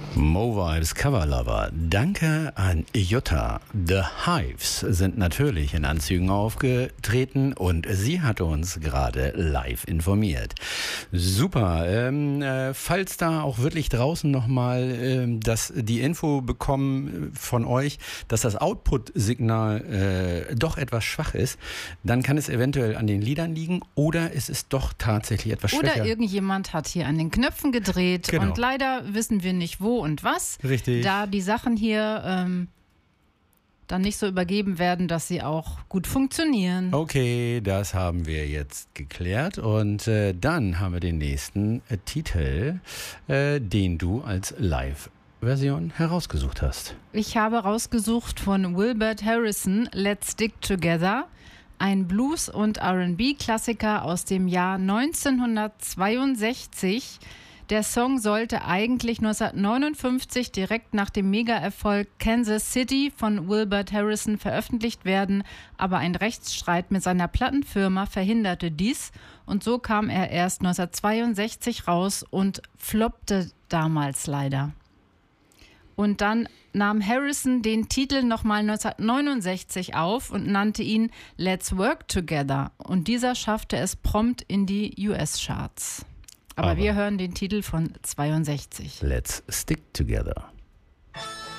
Mo Vibes Cover Lover. Danke an Jutta. The Hives sind natürlich in Anzügen aufgetreten und sie hat uns gerade live informiert. Super. Falls da auch wirklich draußen nochmal die Info bekommen von euch, dass das Output-Signal doch etwas schwach ist, dann kann es eventuell an den Liedern liegen oder es ist doch tatsächlich etwas schwächer. Oder irgendjemand hat hier an den Knöpfen gedreht und leider wissen wir nicht wo und was. Richtig. Da die Sachen hier dann nicht so übergeben werden, dass sie auch gut funktionieren. Okay, das haben wir jetzt geklärt und dann haben wir den nächsten Titel, den du als Live-Version herausgesucht hast. Ich habe rausgesucht von Wilbert Harrison, Let's Stick Together, ein Blues- und R&B-Klassiker aus dem Jahr 1962. Der Song sollte eigentlich 1959 direkt nach dem Mega-Erfolg Kansas City von Wilbert Harrison veröffentlicht werden, aber ein Rechtsstreit mit seiner Plattenfirma verhinderte dies und so kam er erst 1962 raus und floppte damals leider. Und dann nahm Harrison den Titel nochmal 1969 auf und nannte ihn Let's Work Together und dieser schaffte es prompt in die US-Charts. Aber wir hören den Titel von 62. Let's Stick Together.